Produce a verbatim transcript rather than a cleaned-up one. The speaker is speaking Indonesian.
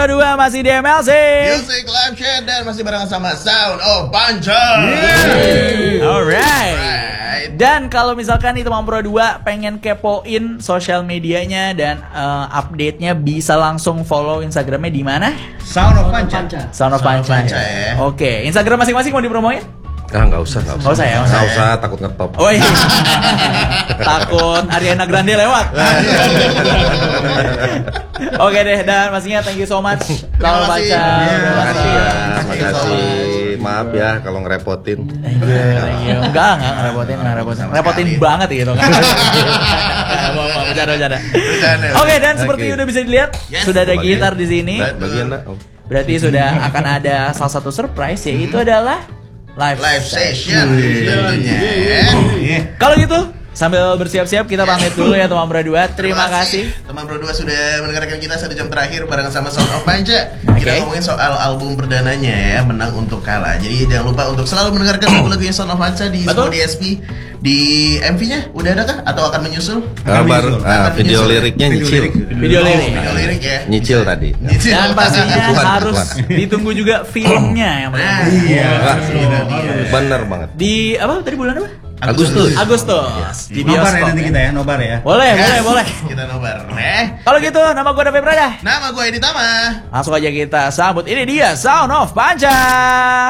Pro dua masih di M L C Music Live Chat dan masih bareng sama Sound of Panca. Yeah. Alright. Alright. Dan kalau misalkan nih teman Pro dua pengen kepoin sosial medianya dan uh, update-nya, bisa langsung follow Instagramnya di mana? Sound of Panca. Sound of Panca. Ya. Oke, okay. Instagram masing-masing mau dipromoin? Ah, nggak usah, nggak usah. Nggak usah ya, nggak usah, takut ngetop. Oh iya. Takut Ariana Grande lewat. Oke deh, dan pastinya thank you so much. Terima kasih. Terima kasih ya, terima kasih. Maaf ya kalau ngerepotin. Thank you, thank you. Enggak, enggak ngerepotin, enggak ngerepotin. Repotin banget gitu kan. Bercanda-bercanda. Oke, dan seperti udah bisa dilihat, sudah ada gitar di sini. Bagian lah. Berarti sudah akan ada salah satu surprise, yaitu adalah live, live session tentunya. Kalau gitu sambil bersiap-siap kita pamit dulu ya teman Pro dua. Terima kasih. Teman Pro dua sudah mendengarkan kita satu jam terakhir bareng sama Sound of Panca. Okay. Kita ngomongin soal album perdananya ya, Menang Untuk Kalah. Jadi jangan lupa untuk selalu mendengarkan lagu-lagunya Sound of Panca di semua D S P. Di M V-nya udah ada kah atau akan menyusul? Akan baru ah, video menyusul. Liriknya nyicil. Video lirik. Oh, video lirik ya. Nyicil tadi. Nyicil. Dan pastinya harus ditunggu juga filmnya yang nah, iya. Bener banget. Di apa tadi bulan apa? Agustus. Agustus. Di bioskop. Nobar ya nanti kita ya, nobar ya. Boleh, yes. boleh, boleh. Kita nobar. Eh. Kalau gitu nama gue David Prada. Nama gue Edi Tama. Langsung aja kita sambut, ini dia Sound of Panca.